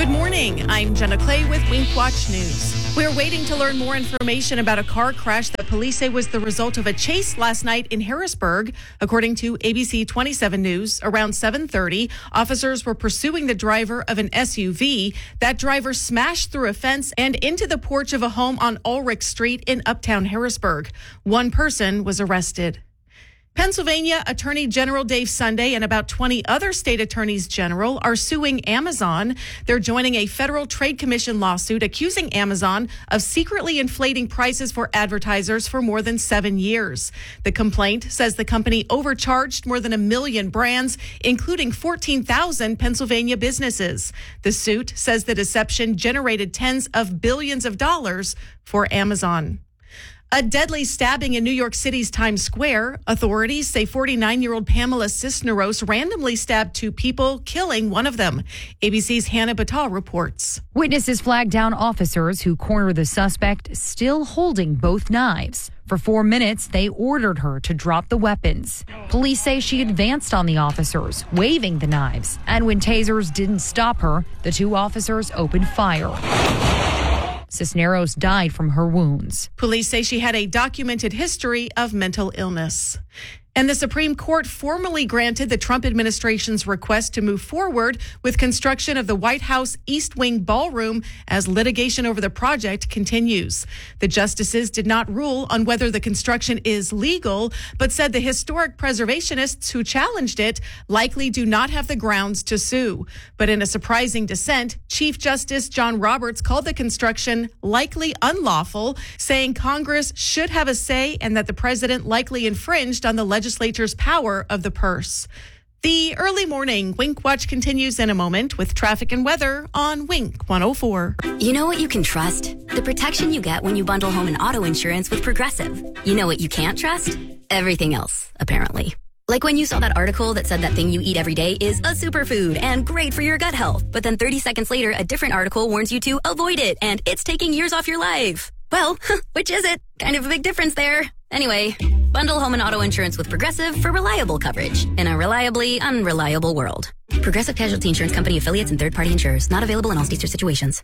Good morning. I'm Jenna Clay with Wink Watch News. We're waiting to learn more information about a car crash that police say was the result of a chase last night in Harrisburg. According to ABC 27 News, around 7:30, officers were pursuing the driver of an SUV. That driver smashed through a fence and into the porch of a home on Ulrich Street in Uptown Harrisburg. One person was arrested. Pennsylvania Attorney General Dave Sunday and about 20 other state attorneys general are suing Amazon. They're joining a Federal Trade Commission lawsuit accusing Amazon of secretly inflating prices for advertisers for more than 7 years. The complaint says the company overcharged more than 1 million brands, including 14,000 Pennsylvania businesses. The suit says the deception generated tens of billions of dollars for Amazon. A deadly stabbing in New York City's Times Square. Authorities say 49-year-old Pamela Cisneros randomly stabbed 2 people, killing one of them. ABC's Hannah Batal reports. Witnesses flagged down officers who cornered the suspect, still holding both knives. For 4 minutes, they ordered her to drop the weapons. Police say she advanced on the officers, waving the knives. And when tasers didn't stop her, the 2 officers opened fire. Cisneros died from her wounds. Police say she had a documented history of mental illness. And the Supreme Court formally granted the Trump administration's request to move forward with construction of the White House East Wing Ballroom as litigation over the project continues. The justices did not rule on whether the construction is legal, but said the historic preservationists who challenged it likely do not have the grounds to sue. But in a surprising dissent, Chief Justice John Roberts called the construction likely unlawful, saying Congress should have a say and that the president likely infringed on the legislature's power of the purse. The early morning Wink Watch continues in a moment with traffic and weather on Wink 104. You know what you can trust? The protection you get when you bundle home and auto insurance with Progressive. You know what you can't trust? Everything else, apparently. Like when you saw that article that said that thing you eat every day is a superfood and great for your gut health. But then 30 seconds later, a different article warns you to avoid it and it's taking years off your life. Well, which is it? Kind of a big difference there. Anyway, bundle home and auto insurance with Progressive for reliable coverage in a reliably unreliable world. Progressive Casualty Insurance Company affiliates and third-party insurers. Not available in all states or situations.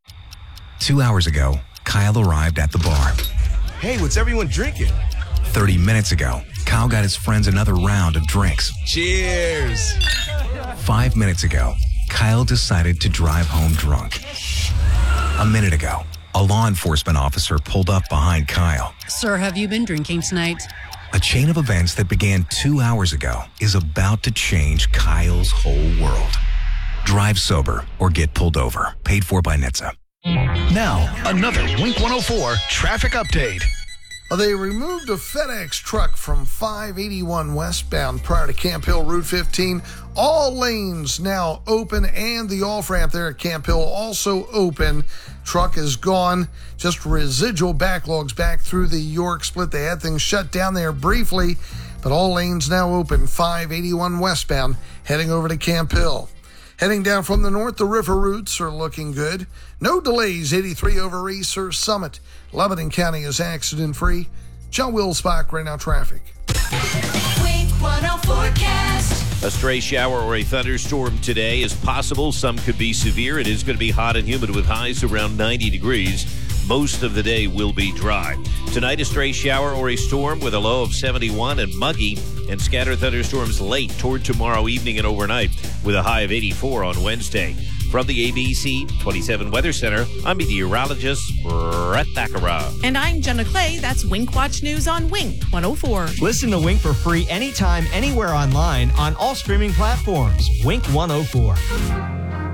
2 hours ago, Kyle arrived at the bar. Hey, what's everyone drinking? 30 minutes ago, Kyle got his friends another round of drinks. Cheers! 5 minutes ago, Kyle decided to drive home drunk. A minute ago, a law enforcement officer pulled up behind Kyle. Sir, have you been drinking tonight? A chain of events that began 2 hours ago is about to change Kyle's whole world. Drive sober or get pulled over. Paid for by NHTSA. Now, another Wink 104 traffic update. They removed a FedEx truck from 581 westbound prior to Camp Hill Route 15. All lanes now open, and the off-ramp there at Camp Hill also open. Truck is gone. Just residual backlogs back through the York split. They had things shut down there briefly, but all lanes now open. 581 westbound, heading over to Camp Hill. Heading down from the north, the river routes are looking good. No delays, 83 over Reser Summit. Lebanon County is accident-free. John Wilsbach, right now traffic. Wink 104 forecast. A stray shower or a thunderstorm today is possible. Some could be severe. It is going to be hot and humid with highs around 90 degrees. Most of the day will be dry. Tonight, a stray shower or a storm with a low of 71 and muggy, and scattered thunderstorms late toward tomorrow evening and overnight with a high of 84 on Wednesday. From the ABC 27 Weather Center, I'm meteorologist Brett Thakara. And I'm Jenna Clay. That's Wink Watch News on Wink 104. Listen to Wink for free anytime, anywhere online on all streaming platforms. Wink 104.